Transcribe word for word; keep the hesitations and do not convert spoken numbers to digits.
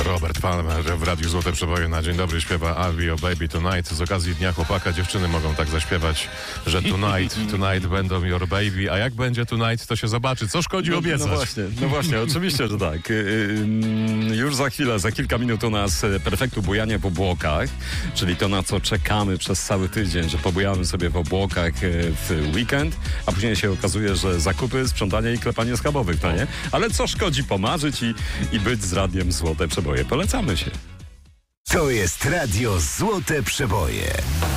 Robert Palmer w Radiu Złote Przeboje na dzień dobry śpiewa I'll be your baby tonight. Z okazji Dnia Chłopaka dziewczyny mogą tak zaśpiewać, że tonight, tonight będą your baby, a jak będzie tonight, to się zobaczy. Co szkodzi no, obiecać? No właśnie, no właśnie, oczywiście, że tak. Już za chwilę, za kilka minut u nas perfektu bujanie w obłokach, czyli to, na co czekamy przez cały tydzień, że pobujamy sobie w obłokach w weekend, a później się okazuje, że zakupy, sprzątanie i klepanie schabowych, no nie? Ale co szkodzi pomarzyć i, i być z Radiem Złote Przeboje. Polecamy się. To jest Radio Złote Przeboje.